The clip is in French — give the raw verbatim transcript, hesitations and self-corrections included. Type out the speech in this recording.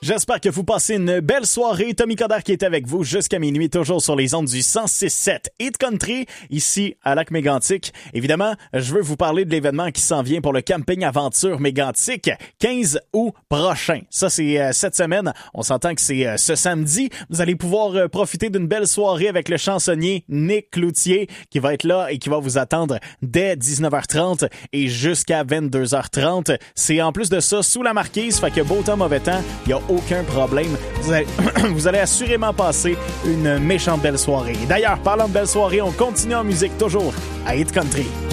J'espère que vous passez une belle soirée. Tommy Coderre qui est avec vous jusqu'à minuit, toujours sur les ondes du cent six sept Hit Country, ici à Lac-Mégantic. Évidemment, je veux vous parler de l'événement qui s'en vient pour le camping aventure Mégantic, quinze août prochain. Ça, c'est euh, cette semaine. On s'entend que c'est euh, ce samedi. Vous allez pouvoir euh, profiter d'une belle soirée avec le chansonnier Nick Cloutier qui va être là et qui va vous attendre dès dix-neuf heures trente et jusqu'à vingt-deux heures trente. C'est en plus de ça sous la marquise, fait que beau temps, mauvais temps, il n'y a aucun problème. Vous allez, vous allez assurément passer une méchante belle soirée. D'ailleurs, parlant de belle soirée, on continue en musique toujours à Hit Country.